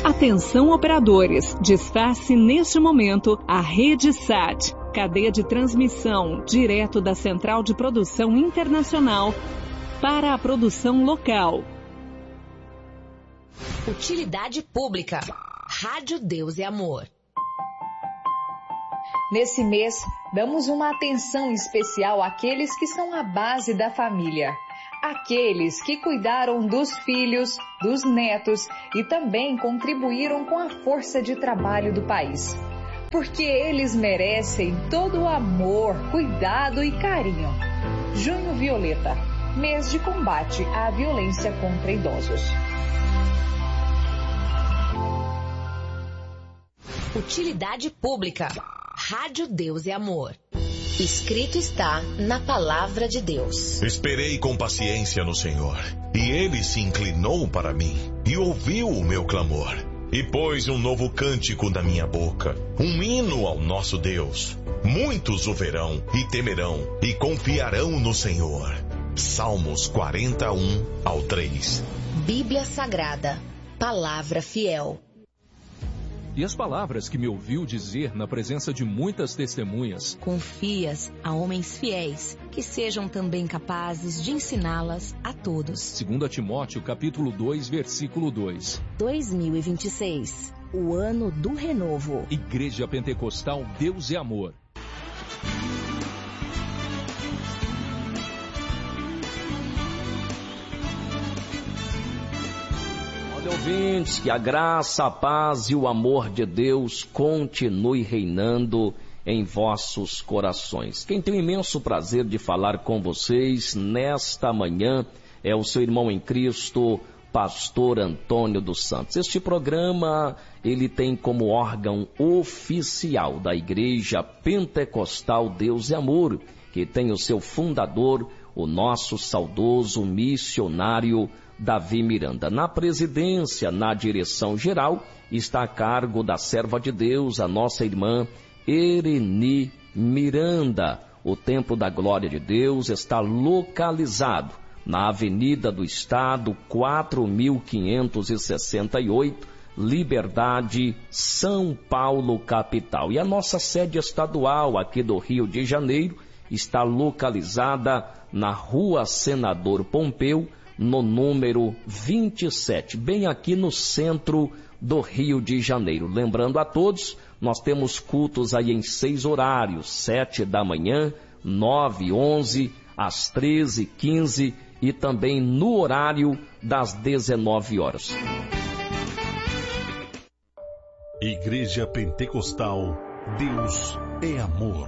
Atenção operadores, desface neste momento a Rede SAT, cadeia de transmissão direto da Central de Produção Internacional para a produção local. Utilidade pública. Rádio Deus e Amor. Nesse mês, damos uma atenção especial àqueles que são a base da família. Aqueles que cuidaram dos filhos, dos netos e também contribuíram com a força de trabalho do país. Porque eles merecem todo o amor, cuidado e carinho. Junho Violeta, mês de combate à violência contra idosos. Utilidade pública. Rádio Deus e Amor. Escrito está na Palavra de Deus. Esperei com paciência no Senhor, e Ele se inclinou para mim, e ouviu o meu clamor, e pôs um novo cântico na minha boca, um hino ao nosso Deus. Muitos o verão, e temerão, e confiarão no Senhor. Salmos 41-3. Bíblia Sagrada, Palavra Fiel. E as palavras que me ouviu dizer na presença de muitas testemunhas, confias a homens fiéis, que sejam também capazes de ensiná-las a todos. 2 Timóteo capítulo 2, versículo 2. 2026, o ano do renovo. Igreja Pentecostal Deus e Amor. Ouvintes, que a graça, a paz e o amor de Deus continue reinando em vossos corações. Quem tem o imenso prazer de falar com vocês nesta manhã é o seu irmão em Cristo, Pastor Antônio dos Santos. Este programa, ele tem como órgão oficial da Igreja Pentecostal Deus e Amor, que tem o seu fundador, o nosso saudoso missionário Davi Miranda. Na presidência, na direção geral, está a cargo da serva de Deus, a nossa irmã Ereni Miranda. O Templo da Glória de Deus está localizado na Avenida do Estado, 4568, Liberdade, São Paulo, capital. E a nossa sede estadual aqui do Rio de Janeiro está localizada na Rua Senador Pompeu, no número 27, bem aqui no centro do Rio de Janeiro. Lembrando a todos, nós temos cultos aí em 6 horários, 7 da manhã, 9, 11, às 13, 15 e também no horário das 19 horas. Igreja Pentecostal, Deus é Amor.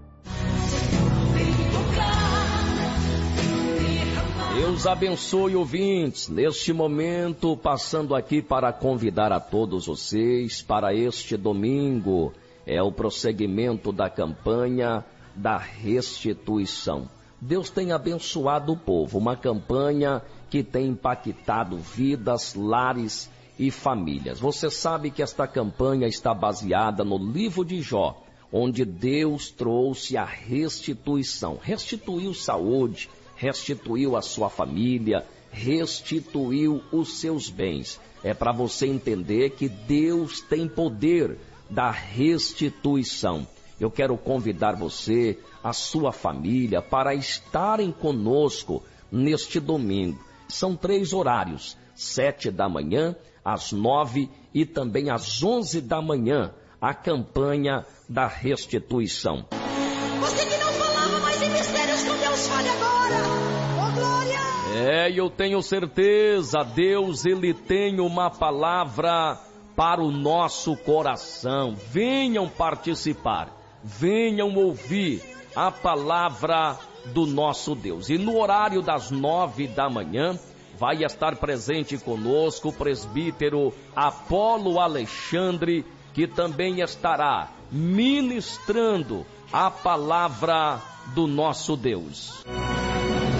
Deus abençoe, ouvintes, neste momento, passando aqui para convidar a todos vocês para este domingo, é o prosseguimento da campanha da restituição. Deus tem abençoado o povo, uma campanha que tem impactado vidas, lares e famílias. Você sabe que esta campanha está baseada no livro de Jó, onde Deus trouxe a restituição, restituiu saúde, restituiu a sua família, restituiu os seus bens. É para você entender que Deus tem poder da restituição. Eu quero convidar você, a sua família, para estarem conosco neste domingo. São 3 horários, 7 da manhã, às 9 e também às 11 da manhã, a campanha da restituição. Você que não falava mais em mistérios com Deus, fale agora! Oh, glória! Eu tenho certeza, Deus, Ele tem uma palavra para o nosso coração. Venham participar, venham ouvir a palavra do nosso Deus. E no horário das 9 da manhã, vai estar presente conosco o presbítero Apolo Alexandre, que também estará ministrando a palavra do nosso Deus.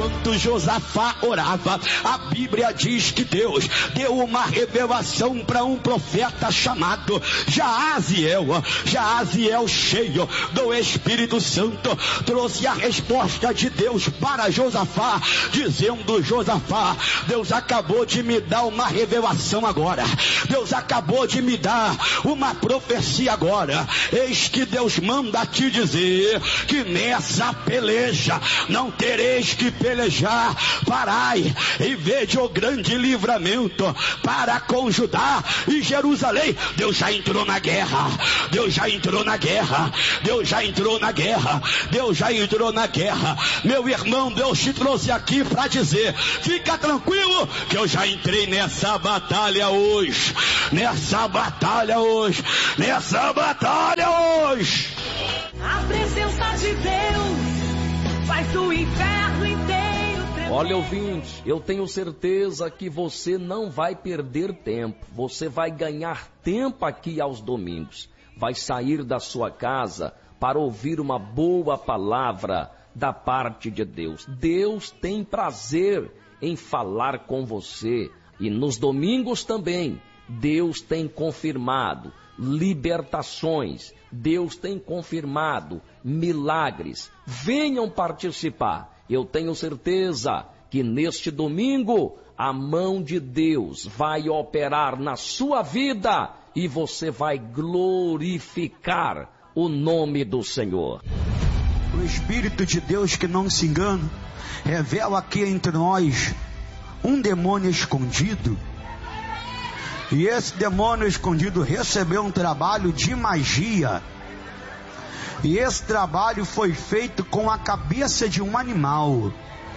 enquanto Josafá orava, a Bíblia diz que Deus deu uma revelação para um profeta chamado Jaaziel. Jaaziel, cheio do Espírito Santo, trouxe a resposta de Deus para Josafá, dizendo: Josafá, Deus acabou de me dar uma revelação agora, Deus acabou de me dar uma profecia agora. Eis que Deus manda te dizer que nessa peleja não tereis que pelejar. Parai e vede o grande livramento para com Judá e Jerusalém. Deus já entrou na guerra, Deus já entrou na guerra, Deus já entrou na guerra, Deus já entrou na guerra. Meu irmão, Deus te trouxe aqui para dizer: fica tranquilo que eu já entrei nessa batalha hoje, nessa batalha hoje, nessa batalha hoje. A presença de Deus faz o inferno inteiro tremer. Olha, ouvinte, eu tenho certeza que você não vai perder tempo. Você vai ganhar tempo aqui aos domingos. Vai sair da sua casa para ouvir uma boa palavra da parte de Deus. Deus tem prazer em falar com você. E nos domingos também, Deus tem confirmado libertações, Deus tem confirmado milagres. Venham participar. Eu tenho certeza que neste domingo a mão de Deus vai operar na sua vida e você vai glorificar o nome do Senhor. O Espírito de Deus, que não se engana, revela aqui entre nós um demônio escondido. E esse demônio escondido recebeu um trabalho de magia. E esse trabalho foi feito com a cabeça de um animal.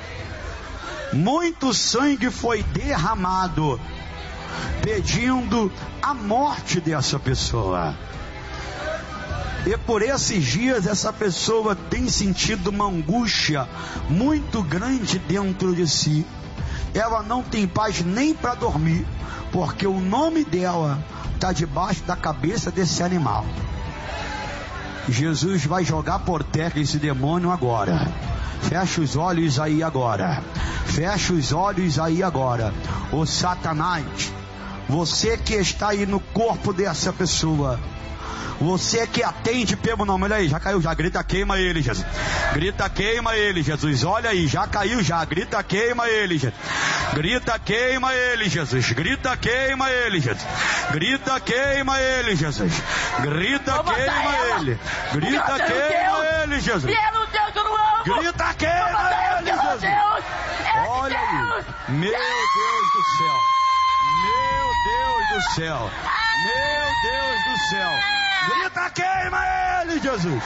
Muito sangue foi derramado, pedindo a morte dessa pessoa. E por esses dias essa pessoa tem sentido uma angústia muito grande dentro de si. Ela não tem paz nem para dormir, porque o nome dela está debaixo da cabeça desse animal. Jesus vai jogar por terra esse demônio agora. Fecha os olhos aí agora. Fecha os olhos aí agora. Ô Satanás, você que está aí no corpo dessa pessoa, você que atende pelo nome, olha aí, já caiu, já grita: queima ele, Jesus. Grita: queima ele, Jesus. Olha aí, já caiu, já grita: queima ele, Jesus. Grita: queima ele, Jesus. Grita: queima ele, Jesus. Grita: queima ele, Jesus. Grita: queima ele. Grita: queima ele, Jesus. Grita: queima ele, Jesus. Olha aí, meu Deus do céu. Meu Deus do céu. Meu Deus do céu. Grita: queima ele, Jesus.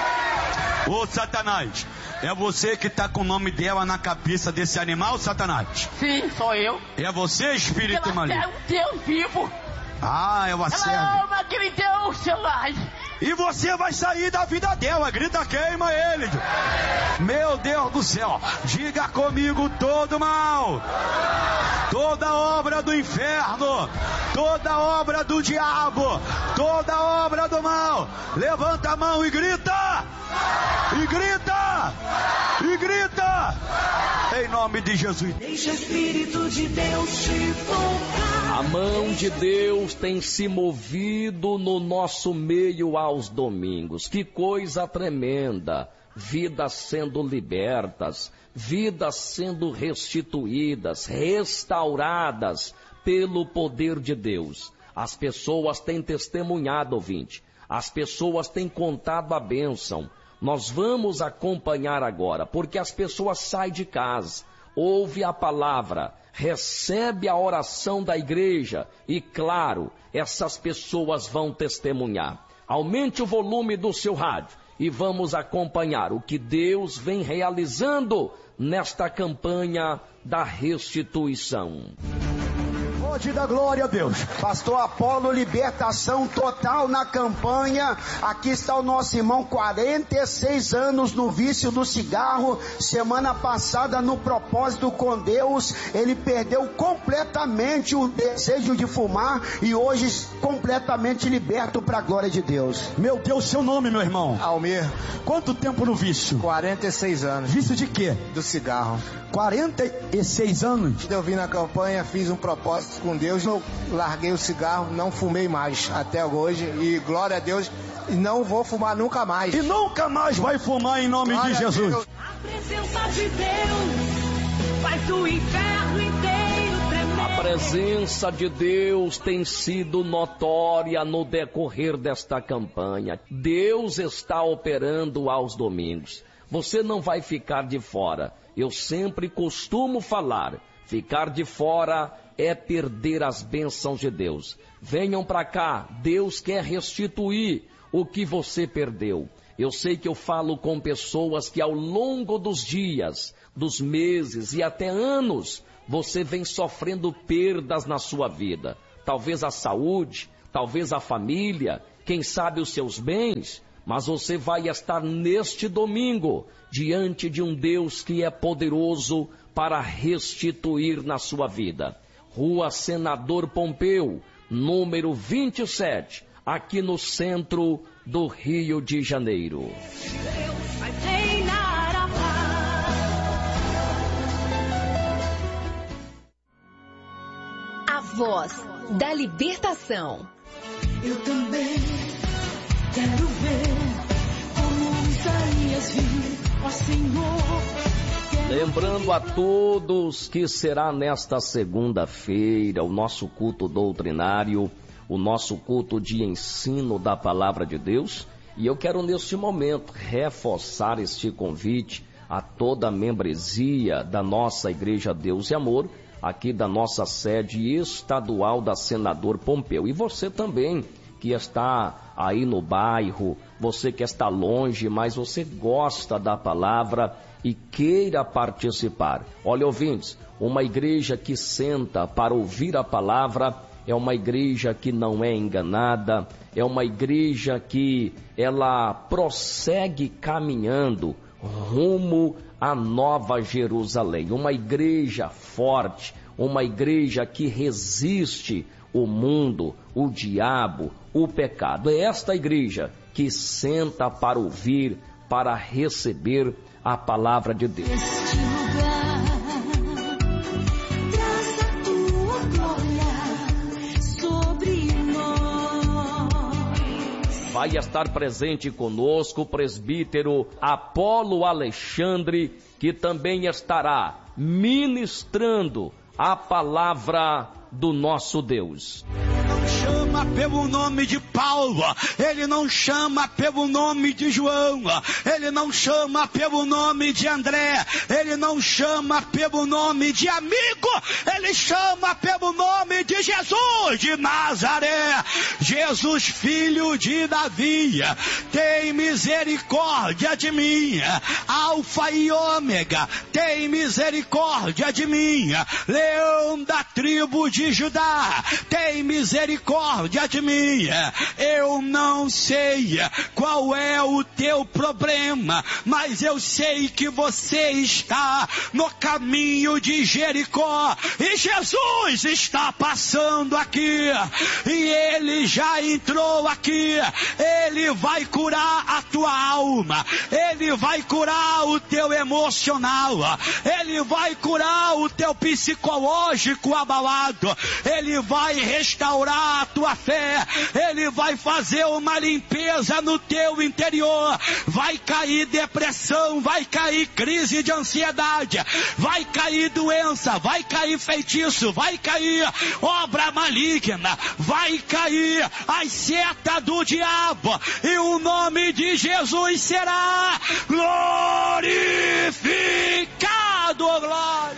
Ô Satanás, é você que está com o nome dela na cabeça desse animal, Satanás? Sim, sou eu. É você, espírito maligno? Ela é um Deus vivo. Ah, ela serve. Ela ama aquele Deus selvagem. E você vai sair da vida dela. Grita: queima ele. Meu Deus do céu. Diga comigo: todo mal, toda obra do inferno, toda obra do diabo, toda obra do mal, levanta a mão e grita. E grita. E grita. Em nome de Jesus. Deixa o Espírito de Deus te tocar. A mão de Deus tem se movido no nosso meio aos domingos. Que coisa tremenda! Vidas sendo libertas, vidas sendo restituídas, restauradas pelo poder de Deus. As pessoas têm testemunhado, ouvinte. As pessoas têm contado a bênção. Nós vamos acompanhar agora, porque as pessoas saem de casa, ouvem a palavra, recebe a oração da igreja e, claro, essas pessoas vão testemunhar. Aumente o volume do seu rádio e vamos acompanhar o que Deus vem realizando nesta campanha da restituição. Pode dar glória a Deus. Pastor Apolo, libertação total na campanha. Aqui está o nosso irmão, 46 anos no vício do cigarro. Semana passada, no propósito com Deus, ele perdeu completamente o desejo de fumar e hoje completamente liberto para a glória de Deus. Meu Deus, seu nome, meu irmão? Almir. Quanto tempo no vício? 46 anos. Vício de quê? Do cigarro. 46 anos? Eu vim na campanha, fiz um propósito com Deus, eu larguei o cigarro, não fumei mais até hoje e glória a Deus, não vou fumar nunca mais. E nunca mais vai fumar em nome de Jesus. A presença de Deus faz o inferno inteiro tremer. A presença de Deus tem sido notória no decorrer desta campanha. Deus está operando aos domingos. Você não vai ficar de fora. Eu sempre costumo falar, ficar de fora é perder as bênçãos de Deus. Venham para cá, Deus quer restituir o que você perdeu. Eu sei que eu falo com pessoas que ao longo dos dias, dos meses e até anos, você vem sofrendo perdas na sua vida. Talvez a saúde, talvez a família, quem sabe os seus bens, mas você vai estar neste domingo diante de um Deus que é poderoso para restituir na sua vida. Rua Senador Pompeu, número 27, aqui no centro do Rio de Janeiro. Deus vai reinar a paz. A voz da libertação. Eu também quero ver como Isaías viu, ó Senhor. Lembrando a todos que será nesta segunda-feira o nosso culto doutrinário, o nosso culto de ensino da palavra de Deus. E eu quero neste momento reforçar este convite a toda a membresia da nossa Igreja Deus e Amor, aqui da nossa sede estadual da Senador Pompeu. E você também que está aí no bairro, você que está longe, mas você gosta da palavra e queira participar. Olha, ouvintes, uma igreja que senta para ouvir a palavra é uma igreja que não é enganada, é uma igreja que ela prossegue caminhando rumo à Nova Jerusalém. Uma igreja forte, uma igreja que resiste o mundo, o diabo, o pecado. É esta igreja que senta para ouvir, para receber a palavra de Deus. Este lugar, traz a tua glória sobre nós. Vai estar presente conosco o presbítero Apolo Alexandre, que também estará ministrando a palavra do nosso Deus. Não chama pelo nome de Paulo, ele não chama pelo nome de João, ele não chama pelo nome de André, ele não chama pelo nome de amigo, ele chama pelo nome de Jesus de Nazaré. Jesus, filho de Davi, tem misericórdia de mim. Alfa e Ômega, tem misericórdia de mim. Leão da tribo de Judá, tem misericórdia de mim. Eu não sei qual é o teu problema, mas eu sei que você está no caminho de Jericó e Jesus está passando aqui e ele já entrou aqui. Ele vai curar a tua alma, ele vai curar o teu emocional, ele vai curar o teu psicológico abalado, ele vai restaurar a tua fé, ele vai fazer uma limpeza no teu interior. Vai cair depressão, vai cair crise de ansiedade, vai cair doença, vai cair feitiço, vai cair obra maligna, vai cair as setas do diabo e o nome de Jesus será glorificado. Glória.